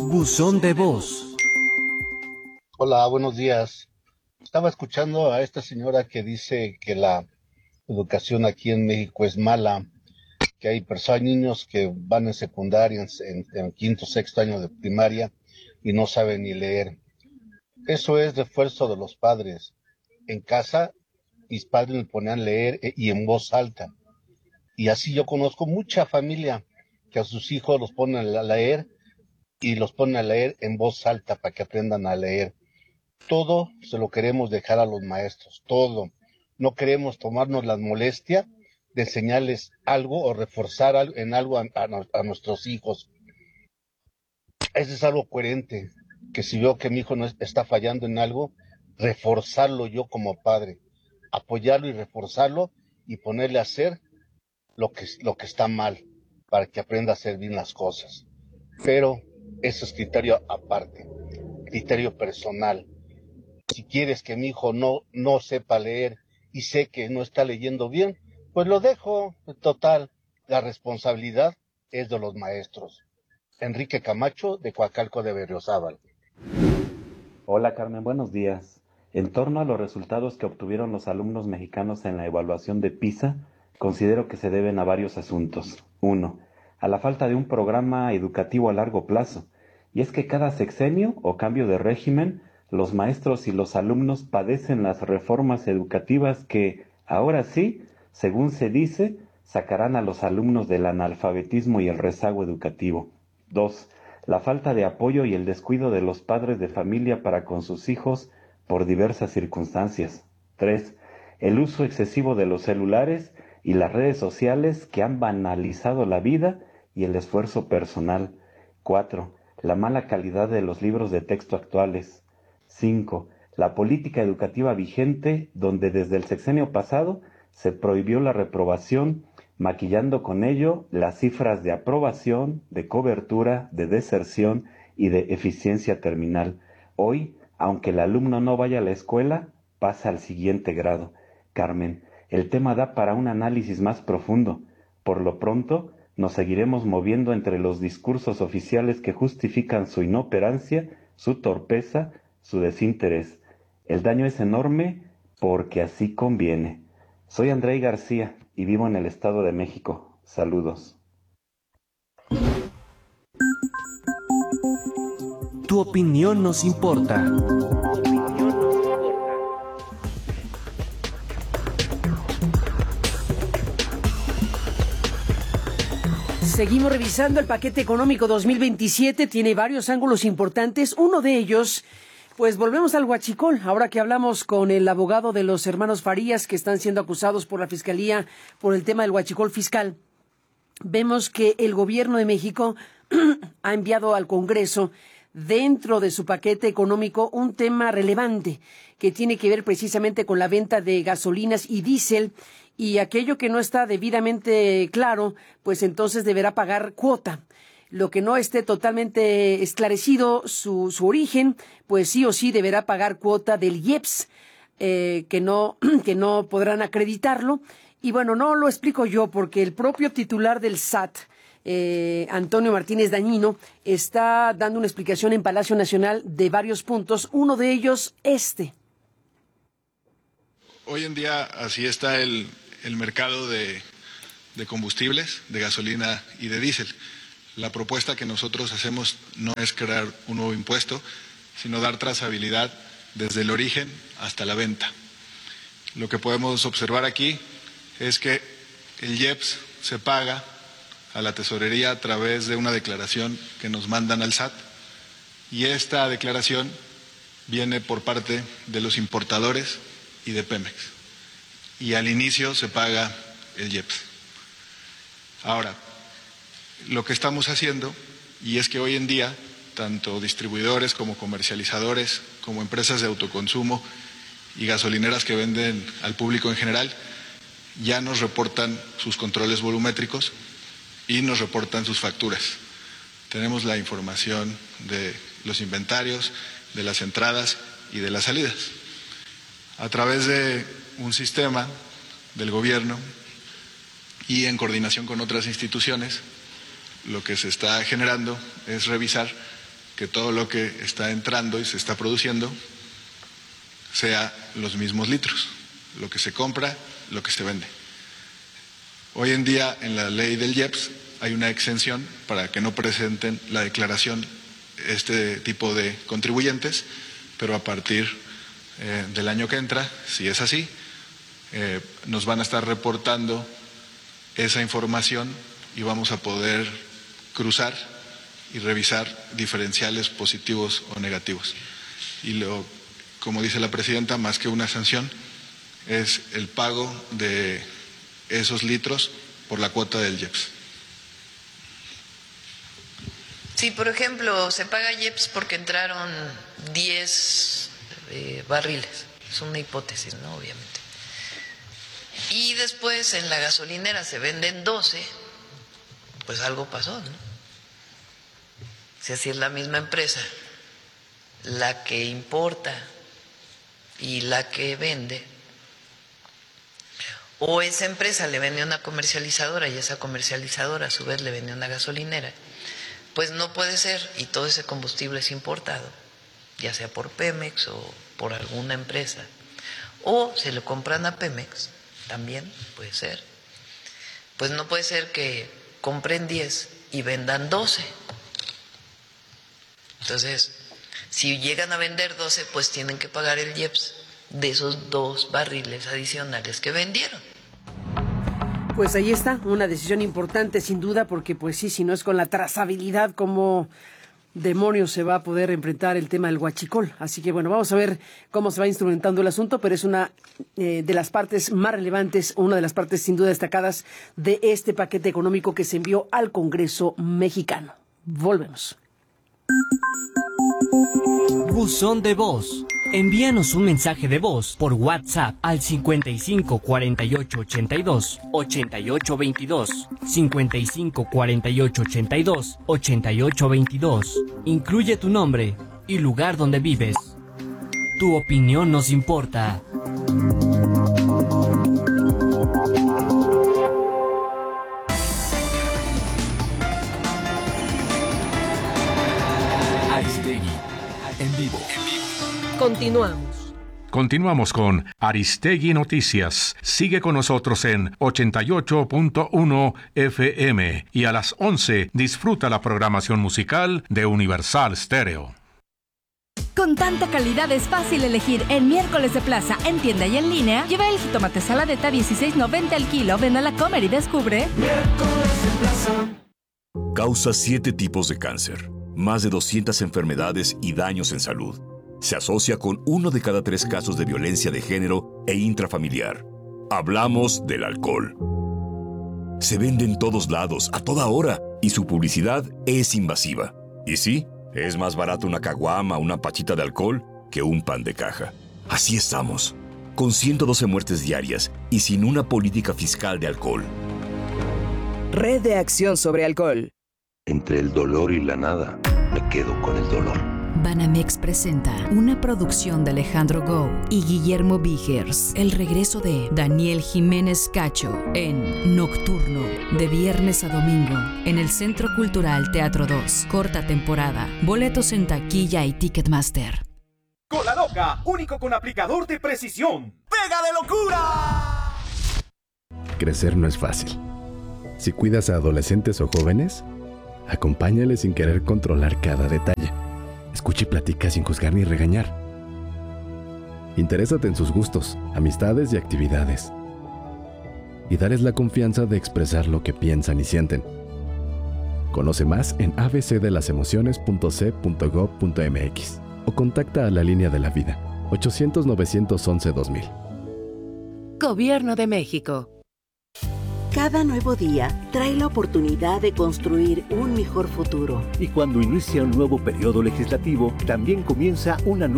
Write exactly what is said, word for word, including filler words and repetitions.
Buzón de voz. Hola, buenos días. Estaba escuchando a esta señora que dice que la educación aquí en México es mala, que hay personas, hay niños que van en secundaria, en, en quinto, sexto año de primaria y no saben ni leer. Eso es refuerzo de los padres. En casa, mis padres me ponían a leer eh, y en voz alta. Y así yo conozco mucha familia que a sus hijos los ponen a leer y los ponen a leer en voz alta para que aprendan a leer. Todo se lo queremos dejar a los maestros, todo. No queremos tomarnos la molestia de enseñarles algo o reforzar en algo a, a, a nuestros hijos. Eso es algo coherente, que si veo que mi hijo no está fallando en algo, reforzarlo yo como padre, apoyarlo y reforzarlo y ponerle a hacer lo que, lo que está mal, para que aprenda a hacer bien las cosas. Pero eso es criterio aparte, criterio personal. Si quieres que mi hijo no, no sepa leer y sé que no está leyendo bien, pues lo dejo. Total, la responsabilidad es de los maestros. Enrique Camacho, de Coacalco de Berriozábal. Hola Carmen, buenos días. En torno a los resultados que obtuvieron los alumnos mexicanos en la evaluación de PISA, considero que se deben a varios asuntos. Uno, a la falta de un programa educativo a largo plazo. Y es que cada sexenio o cambio de régimen, los maestros y los alumnos padecen las reformas educativas que, ahora sí, según se dice, sacarán a los alumnos del analfabetismo y el rezago educativo. Dos, la falta de apoyo y el descuido de los padres de familia para con sus hijos por diversas circunstancias. Tres, el uso excesivo de los celulares y las redes sociales que han banalizado la vida y el esfuerzo personal. Cuatro, la mala calidad de los libros de texto actuales. Cinco, la política educativa vigente donde desde el sexenio pasado se prohibió la reprobación, maquillando con ello las cifras de aprobación, de cobertura, de deserción y de eficiencia terminal. Hoy, aunque el alumno no vaya a la escuela, pasa al siguiente grado. Carmen, el tema da para un análisis más profundo. Por lo pronto, nos seguiremos moviendo entre los discursos oficiales que justifican su inoperancia, su torpeza, su desinterés. El daño es enorme porque así conviene. Soy Andrei García y vivo en el Estado de México. Saludos. Tu opinión nos importa. Seguimos revisando el paquete económico dos mil veintisiete. Tiene varios ángulos importantes. Uno de ellos, pues volvemos al huachicol. Ahora que hablamos con el abogado de los hermanos Farías, que están siendo acusados por la Fiscalía por el tema del huachicol fiscal, vemos que el gobierno de México ha enviado al Congreso, dentro de su paquete económico, un tema relevante que tiene que ver precisamente con la venta de gasolinas y diésel, y aquello que no está debidamente claro, pues entonces deberá pagar cuota. Lo que no esté totalmente esclarecido su, su origen, pues sí o sí deberá pagar cuota del I E P S, eh, que no, que no podrán acreditarlo. Y bueno, no lo explico yo porque el propio titular del S A T, eh, Antonio Martínez Dañino, está dando una explicación en Palacio Nacional de varios puntos, uno de ellos este. Hoy en día así está el, el mercado de, de combustibles, de gasolina y de diésel. La propuesta que nosotros hacemos no es crear un nuevo impuesto, sino dar trazabilidad desde el origen hasta la venta. Lo que podemos observar aquí es que el I E P S se paga a la tesorería a través de una declaración que nos mandan al S A T, y esta declaración viene por parte de los importadores y de Pemex, y al inicio se paga el I E P S. Ahora, lo que estamos haciendo, y es que hoy en día tanto distribuidores como comercializadores, como empresas de autoconsumo y gasolineras que venden al público en general, ya nos reportan sus controles volumétricos y nos reportan sus facturas. Tenemos la información de los inventarios, de las entradas y de las salidas. A través de un sistema del gobierno y en coordinación con otras instituciones, lo que se está generando es revisar que todo lo que está entrando y se está produciendo sea los mismos litros, lo que se compra, lo que se vende. Hoy en día en la ley del I E P S hay una exención para que no presenten la declaración este tipo de contribuyentes, pero a partir eh, del año que entra, si es así, eh, nos van a estar reportando esa información y vamos a poder cruzar y revisar diferenciales positivos o negativos. Y lo, como dice la presidenta, más que una sanción, es el pago de esos litros por la cuota del I E P S. Sí, por ejemplo, se paga I E P S porque entraron diez eh, barriles. Es una hipótesis, ¿no? Obviamente. Y después en la gasolinera se venden doce, pues algo pasó, ¿no? Si así es la misma empresa la que importa y la que vende, o esa empresa le vende a una comercializadora y esa comercializadora a su vez le vende a una gasolinera, pues no puede ser, y todo ese combustible es importado, ya sea por Pemex o por alguna empresa, o se lo compran a Pemex, también puede ser, pues no puede ser que compren diez y vendan doce. Entonces, si llegan a vender doce, pues tienen que pagar el I E P S de esos dos barriles adicionales que vendieron. Pues ahí está, una decisión importante sin duda, porque pues sí, si no es con la trazabilidad, ¿cómo demonios se va a poder enfrentar el tema del huachicol? Así que bueno, vamos a ver cómo se va instrumentando el asunto, pero es una eh, de las partes más relevantes, una de las partes sin duda destacadas de este paquete económico que se envió al Congreso mexicano. Volvemos. Buzón de voz. Envíanos un mensaje de voz por WhatsApp al cincuenta y cinco cuarenta y ocho ochenta y dos ochenta y ocho veintidós, cincuenta y cinco cuarenta y ocho ochenta y dos ochenta y ocho veintidós. Incluye tu nombre y lugar donde vives. Tu opinión nos importa. Aristegui, en vivo. Continuamos. Continuamos con Aristegui Noticias. Sigue con nosotros en ochenta y ocho punto uno F M y a las once disfruta la programación musical de Universal Stereo. Con tanta calidad es fácil elegir en Miércoles de Plaza, en tienda y en línea. Lleva el jitomate saladeta dieciséis noventa el kilo. Ven a la Comer y descubre. Miércoles de Plaza. Causa siete tipos de cáncer, más de doscientas enfermedades y daños en salud. Se asocia con uno de cada tres casos de violencia de género e intrafamiliar. Hablamos del alcohol. Se vende en todos lados, a toda hora, y su publicidad es invasiva. Y sí, es más barato una caguama, una pachita de alcohol, que un pan de caja. Así estamos, con ciento doce muertes diarias y sin una política fiscal de alcohol. Red de Acción sobre Alcohol. Entre el dolor y la nada, me quedo con el dolor. Banamex presenta una producción de Alejandro Gou y Guillermo Vigers. El regreso de Daniel Jiménez Cacho en Nocturno, de viernes a domingo, en el Centro Cultural Teatro dos. Corta temporada. Boletos en taquilla y Ticketmaster. Cola Loca, único con aplicador de precisión. ¡Pega de locura! Crecer no es fácil. Si cuidas a adolescentes o jóvenes, acompáñales sin querer controlar cada detalle. Escucha y platica sin juzgar ni regañar. Interésate en sus gustos, amistades y actividades. Y dales la confianza de expresar lo que piensan y sienten. Conoce más en a b c de las emociones punto c punto gob punto m x o contacta a la Línea de la Vida, ochocientos novecientos once dos mil. Gobierno de México. Cada nuevo día trae la oportunidad de construir un mejor futuro. Y cuando inicia un nuevo periodo legislativo, también comienza una nueva